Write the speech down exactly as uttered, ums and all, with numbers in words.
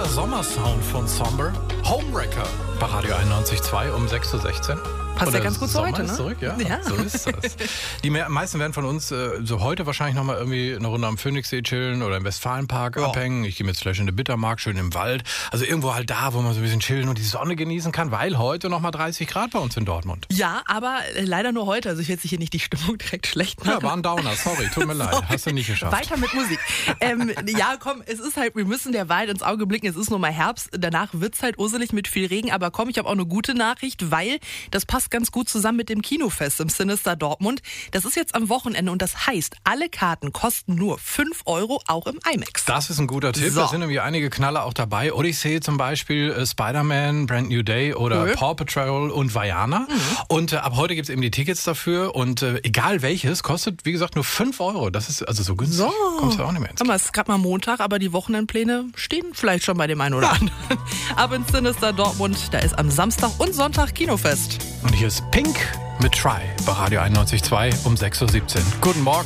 Guter Sommersound von Somber. Homewrecker bei Radio einundneunzig Komma zwei um sechs Uhr sechzehn. Passt Oder ja ganz gut zu Sommer heute, ist ne? zurück, ja, Ja. so ist das. Die mehr, meisten werden von uns äh, so heute wahrscheinlich nochmal irgendwie eine Runde am Phoenixsee chillen oder im Westfalenpark Ja. abhängen. Ich gehe mit Slash in den Bittermark, schön im Wald. Also irgendwo halt da, wo man so ein bisschen chillen und die Sonne genießen kann, weil heute nochmal dreißig Grad bei uns in Dortmund. Ja, aber äh, leider nur heute. Also ich will jetzt hier nicht die Stimmung direkt schlecht machen. Ja, war ein Downer, sorry, tut mir leid, hast du nicht geschafft. Weiter mit Musik. ähm, ja, komm, es ist halt, wir müssen der Wahrheit ins Auge blicken. Es ist nur mal Herbst. Danach wird's halt urselig mit viel Regen. Aber komm, ich habe auch eine gute Nachricht, weil das passt ganz gut zusammen mit dem Kinofest im Sinister Dortmund. Das ist jetzt am Wochenende und das heißt, alle Karten kosten nur fünf Euro, auch im IMAX. Das ist ein guter Tipp. So. Da sind nämlich einige Knaller auch dabei. Odyssey zum Beispiel, äh, Spider-Man, Brand New Day oder Cool. Paw Patrol und Vaiana. Mhm. Und äh, ab heute gibt es eben die Tickets dafür. Und äh, egal welches, kostet, wie gesagt, nur fünf Euro. Das ist also so günstig. So. Kommst du auch nicht mehr ins Sag mal, es ist gerade mal Montag, aber die Wochenendpläne stehen vielleicht schon bei dem einen oder anderen. Ab ins Sinister Dortmund, da ist am Samstag und Sonntag Kinofest. Und hier ist Pink mit Try bei Radio einundneunzig Komma zwei um sechs Uhr siebzehn. Guten Morgen.